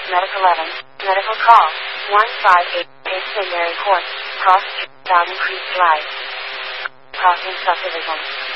Medic 11, medical call, 158, St. Mary Court, Cross, Dowden Creek Drive. Crossing subdivision.